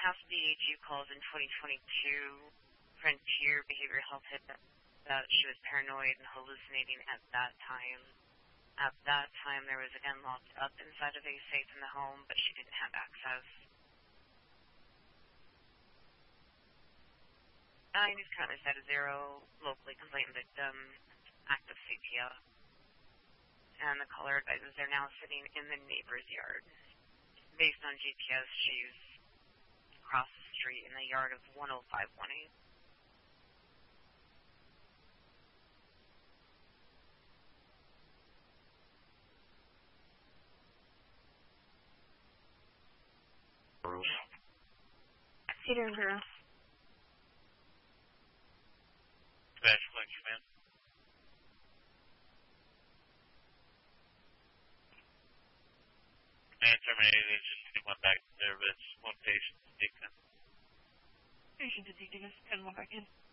half of the AG calls in 2022, Frontier Behavioral Health had that she was paranoid and hallucinating at that time. At that time, there was a gun locked up inside of a safe in the home, but she didn't have access. News currently set at 0, locally complainant victim, active CPR. And the caller advises they're now sitting in the neighbor's yard. Based on GPS, she's across the street in the yard of 10518. Peter and Girl. Dispatch Flex Command. Command terminated. Just one back to service. One patient to take them. Patient to take us. 10 1 back in.